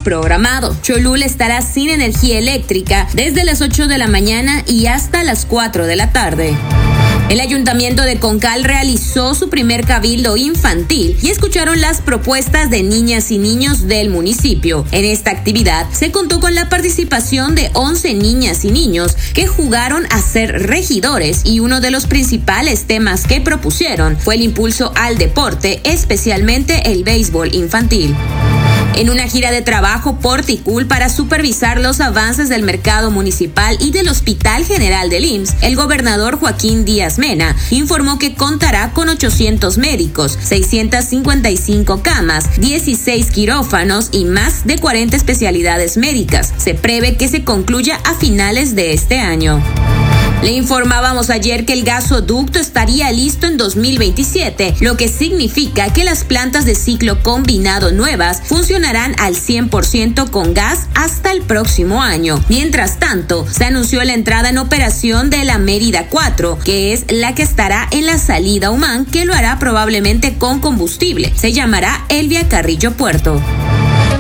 programado. Cholula estará sin energía eléctrica desde las 8 de la mañana y hasta las 4 de la tarde. El Ayuntamiento de Concal realizó su primer cabildo infantil y escucharon las propuestas de niñas y niños del municipio. En esta actividad se contó con la participación de 11 niñas y niños que jugaron a ser regidores, y uno de los principales temas que propusieron fue el impulso al deporte, especialmente el béisbol infantil. En una gira de trabajo por Ticul para supervisar los avances del mercado municipal y del Hospital General del IMSS, el gobernador Joaquín Díaz Mena informó que contará con 800 médicos, 655 camas, 16 quirófanos y más de 40 especialidades médicas. Se prevé que se concluya a finales de este año. Le informábamos ayer que el gasoducto estaría listo en 2027, lo que significa que las plantas de ciclo combinado nuevas funcionarán al 100% con gas hasta el próximo año. Mientras tanto, se anunció la entrada en operación de la Mérida 4, que es la que estará en la salida Humán, que lo hará probablemente con combustible. Se llamará Elvia Carrillo Puerto.